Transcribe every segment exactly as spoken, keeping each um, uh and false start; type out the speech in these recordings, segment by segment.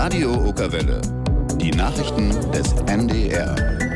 Radio Okerwelle. Die Nachrichten des N D R.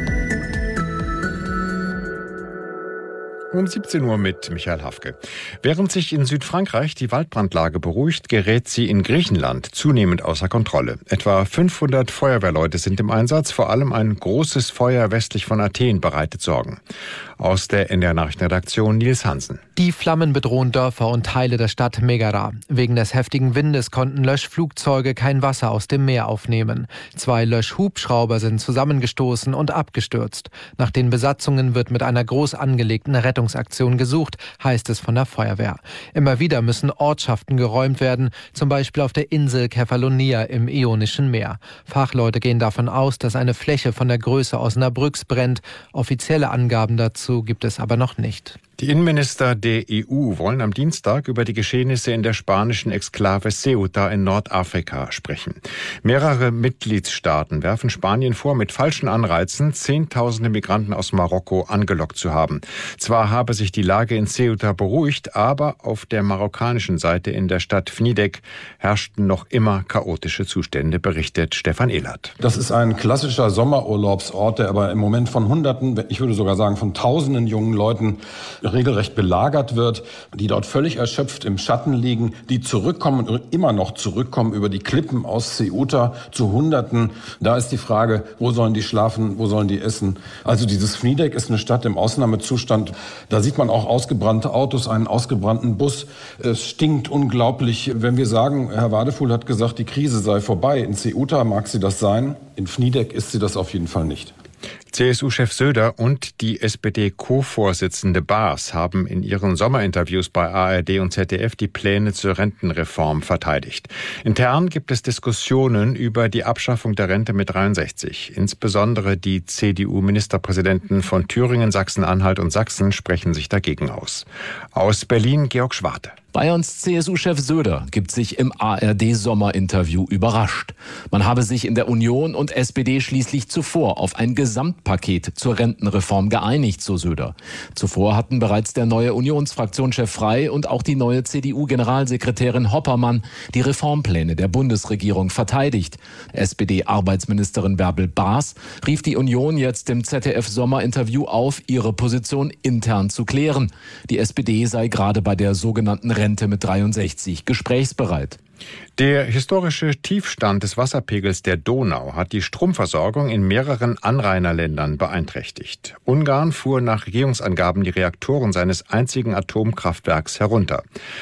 Um siebzehn Uhr mit Michael Hafke. Während sich in Südfrankreich die Waldbrandlage beruhigt, gerät sie in Griechenland zunehmend außer Kontrolle. Etwa fünfhundert Feuerwehrleute sind im Einsatz. Vor allem ein großes Feuer westlich von Athen bereitet Sorgen. Aus der N D R-Nachrichtenredaktion Nils Hansen. Die Flammen bedrohen Dörfer und Teile der Stadt Megara. Wegen des heftigen Windes konnten Löschflugzeuge kein Wasser aus dem Meer aufnehmen. Zwei Löschhubschrauber sind zusammengestoßen und abgestürzt. Nach den Besatzungen wird mit einer groß angelegten Rettungsaktion gesucht, heißt es von der Feuerwehr. Immer wieder müssen Ortschaften geräumt werden, zum Beispiel auf der Insel Kefalonia im Ionischen Meer. Fachleute gehen davon aus, dass eine Fläche von der Größe Osnabrücks brennt. Offizielle Angaben dazu gibt es aber noch nicht. Die Innenminister der E U wollen am Dienstag über die Geschehnisse in der spanischen Exklave Ceuta in Nordafrika sprechen. Mehrere Mitgliedstaaten werfen Spanien vor, mit falschen Anreizen Zehntausende Migranten aus Marokko angelockt zu haben. Zwar habe sich die Lage in Ceuta beruhigt, aber auf der marokkanischen Seite in der Stadt Fnidek herrschten noch immer chaotische Zustände, berichtet Stefan Ehlert. Das ist ein klassischer Sommerurlaubsort, der aber im Moment von Hunderten, ich würde sogar sagen von Tausenden jungen Leuten regelrecht belagert wird, die dort völlig erschöpft im Schatten liegen, die zurückkommen und immer noch zurückkommen über die Klippen aus Ceuta zu Hunderten. Da ist die Frage, wo sollen die schlafen, wo sollen die essen? Also dieses Fnidek ist eine Stadt im Ausnahmezustand. Da sieht man auch ausgebrannte Autos, einen ausgebrannten Bus. Es stinkt unglaublich. Wenn wir sagen, Herr Wadefuhl hat gesagt, die Krise sei vorbei. In Ceuta mag sie das sein, in Fnidek ist sie das auf jeden Fall nicht. C S U-Chef Söder und die S P D-Co-Vorsitzende Baas haben in ihren Sommerinterviews bei A R D und Z D F die Pläne zur Rentenreform verteidigt. Intern gibt es Diskussionen über die Abschaffung der Rente mit dreiundsechzig. Insbesondere die C D U-Ministerpräsidenten von Thüringen, Sachsen-Anhalt und Sachsen sprechen sich dagegen aus. Aus Berlin Georg Schwarte. Bayerns C S U-Chef Söder gibt sich im A R D-Sommerinterview überrascht. Man habe sich in der Union und S P D schließlich zuvor auf ein Gesamtpaket zur Rentenreform geeinigt, so Söder. Zuvor hatten bereits der neue Unionsfraktionschef Frey und auch die neue C D U-Generalsekretärin Hoppermann die Reformpläne der Bundesregierung verteidigt. S P D-Arbeitsministerin Bärbel Baas rief die Union jetzt im Z D F-Sommerinterview auf, ihre Position intern zu klären. Die S P D sei gerade bei der sogenannten Rente mit dreiundsechzig gesprächsbereit. Der historische Tiefstand des Wasserpegels der Donau hat die Stromversorgung in mehreren Anrainerländern beeinträchtigt. Ungarn fuhr nach Regierungsangaben die Reaktoren seines einzigen Atomkraftwerks herunter.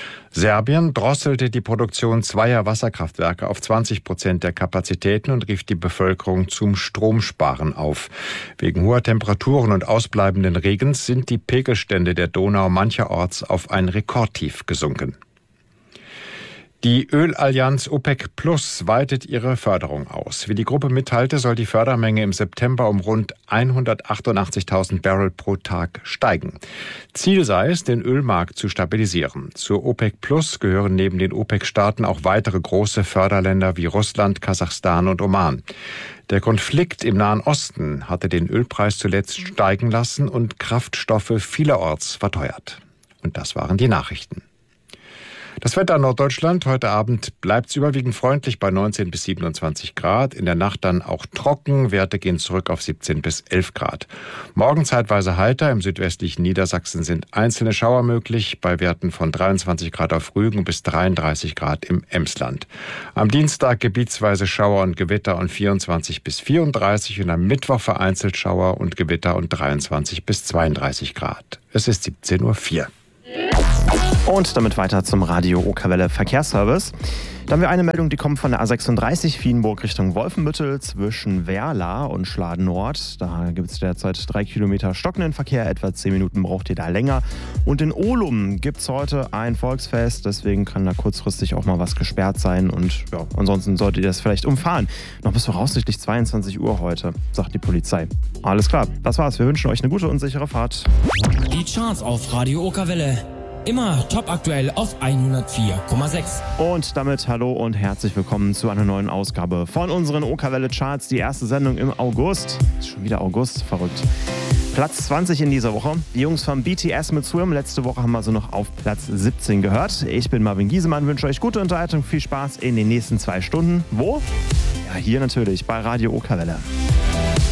Serbien drosselte die Produktion zweier Wasserkraftwerke auf zwanzig Prozent der Kapazitäten und rief die Bevölkerung zum Stromsparen auf. Wegen hoher Temperaturen und ausbleibenden Regens sind die Pegelstände der Donau mancherorts auf ein Rekordtief gesunken. Die Ölallianz OPEC Plus weitet ihre Förderung aus. Wie die Gruppe mitteilte, soll die Fördermenge im September um rund hundertachtundachtzigtausend Barrel pro Tag steigen. Ziel sei es, den Ölmarkt zu stabilisieren. Zur OPEC Plus gehören neben den OPEC-Staaten auch weitere große Förderländer wie Russland, Kasachstan und Oman. Der Konflikt im Nahen Osten hatte den Ölpreis zuletzt steigen lassen und Kraftstoffe vielerorts verteuert. Und das waren die Nachrichten. Das Wetter in Norddeutschland: Heute Abend bleibt es überwiegend freundlich bei neunzehn bis siebenundzwanzig Grad. In der Nacht dann auch trocken. Werte gehen zurück auf siebzehn bis elf Grad. Morgen zeitweise heiter. Im südwestlichen Niedersachsen sind einzelne Schauer möglich. Bei Werten von dreiundzwanzig Grad auf Rügen bis dreiunddreißig Grad im Emsland. Am Dienstag gebietsweise Schauer und Gewitter und vierundzwanzig bis vierunddreißig. Und am Mittwoch vereinzelt Schauer und Gewitter und dreiundzwanzig bis zweiunddreißig Grad. Es ist siebzehn Uhr vier. Und damit weiter zum Radio Okerwelle Verkehrsservice. Da haben wir eine Meldung, die kommt von der A sechsunddreißig Vienburg Richtung Wolfenbüttel zwischen Werla und Schladen Nord. Da gibt es derzeit drei Kilometer stockenden Verkehr, etwa zehn Minuten braucht ihr da länger. Und in Ohlum gibt es heute ein Volksfest, deswegen kann da kurzfristig auch mal was gesperrt sein. Und ja, ansonsten solltet ihr das vielleicht umfahren. Noch bis voraussichtlich zweiundzwanzig Uhr heute, sagt die Polizei. Alles klar, das war's. Wir wünschen euch eine gute und sichere Fahrt. Die Charts auf Radio Okerwelle. Immer top aktuell auf hundertvier Komma sechs. Und damit hallo und herzlich willkommen zu einer neuen Ausgabe von unseren Okerwelle Charts. Die erste Sendung im August. Ist schon wieder August, verrückt. Platz zwanzig in dieser Woche. Die Jungs von B T S mit Swim. Letzte Woche haben wir so noch auf Platz siebzehn gehört. Ich bin Marvin Giesemann, wünsche euch gute Unterhaltung, viel Spaß in den nächsten zwei Stunden. Wo? hier natürlich bei Radio Okerwelle.